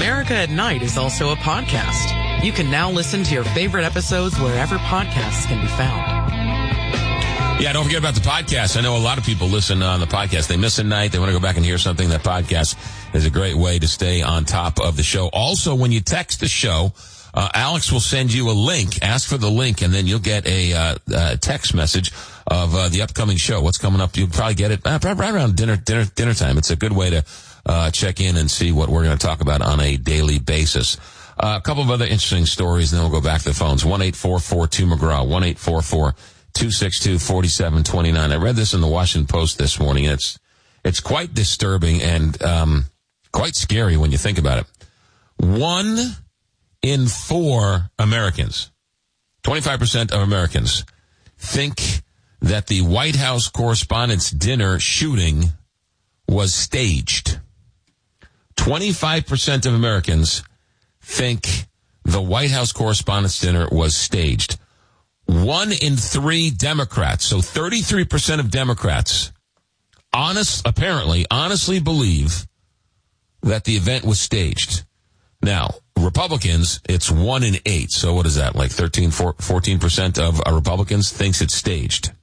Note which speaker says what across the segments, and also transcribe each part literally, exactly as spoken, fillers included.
Speaker 1: America at Night is also a podcast. You can now listen to your favorite episodes wherever podcasts can be found.
Speaker 2: Yeah, don't forget about the podcast. I know a lot of people listen on the podcast. They miss a night. They want to go back and hear something. That podcast is a great way to stay on top of the show. Also, when you text the show, uh, Alex will send you a link. Ask for the link, and then you'll get a uh, uh, text message of uh, the upcoming show. What's coming up? You'll probably get it uh, right around dinner, dinner, dinner time. It's a good way to uh, check in and see what we're going to talk about on a daily basis. Uh, a couple of other interesting stories, and then we'll go back to the phones. one eight four four two McGraw, one eight four four two six two four seven two nine. I read this in the Washington Post this morning. It's it's quite disturbing and um, quite scary when you think about it. One in four Americans, twenty-five percent of Americans, think that the White House Correspondents' Dinner shooting was staged. twenty-five percent of Americans think the White House Correspondents' Dinner was staged. One in three Democrats, so thirty-three percent of Democrats, honest, apparently, honestly believe that the event was staged. Now, Republicans, it's one in eight. So what is that, like thirteen, fourteen percent of Republicans thinks it's staged.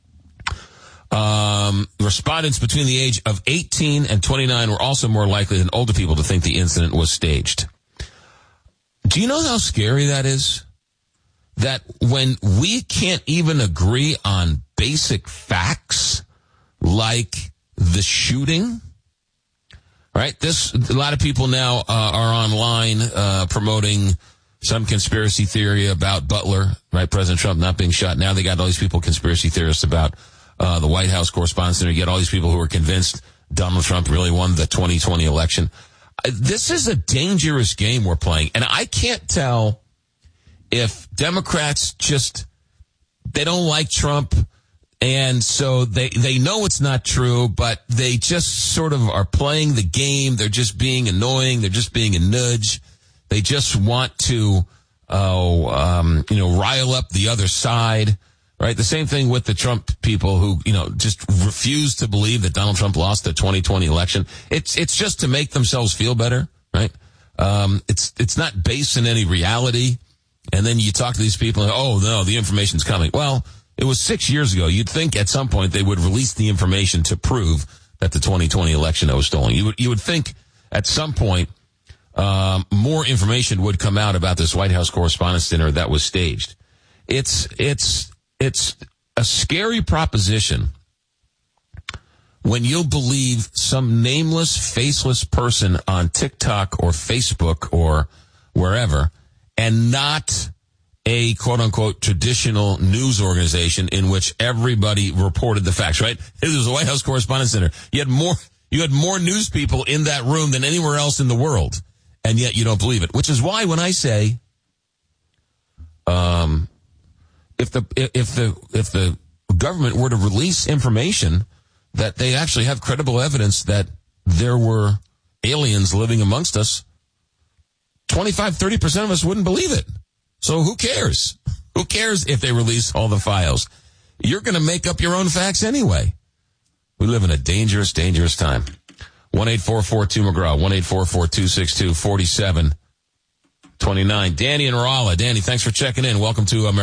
Speaker 2: Um, respondents between the age of eighteen and twenty-nine were also more likely than older people to think the incident was staged. Do you know how scary that is? That when we can't even agree on basic facts like the shooting, right? This, a lot of people now uh, are online uh, promoting some conspiracy theory about Butler, right? President Trump not being shot. Now they got all these people, conspiracy theorists about uh, the White House Correspondents' Dinner. You get all these people who are convinced Donald Trump really won the twenty twenty election. Uh, this is a dangerous game we're playing, and I can't tell if Democrats just, they don't like Trump, and so they, they know it's not true, but they just sort of are playing the game. They're just being annoying. They're just being a nudge. They just want to, oh, um, you know, rile up the other side, right? The same thing with the Trump people who, you know, just refuse to believe that Donald Trump lost the twenty twenty election. It's, it's just to make themselves feel better, right? Um, it's, it's not based in any reality. And then you talk to these people and, oh, no, the information's coming. Well, it was six years ago. You'd think at some point they would release the information to prove that the twenty twenty election was stolen. You would, you would think at some point um, more information would come out about this White House Correspondents' Dinner that was staged. It's, it's, it's a scary proposition when you'll believe some nameless, faceless person on TikTok or Facebook or wherever, and not a quote-unquote traditional news organization in which everybody reported the facts, right? It was a White House Correspondents' Dinner. You had more, you had more news people in that room than anywhere else in the world, and yet you don't believe it. Which is why when I say, um, if the if the if the government were to release information that they actually have credible evidence that there were aliens living amongst us, twenty-five, thirty percent of us wouldn't believe it. So who cares? Who cares if they release all the files? You're going to make up your own facts anyway. We live in a dangerous, dangerous time. one eight four four two McGraw, one eight four four two six two four seven two nine. Danny and Rolla. Danny, thanks for checking in. Welcome to America.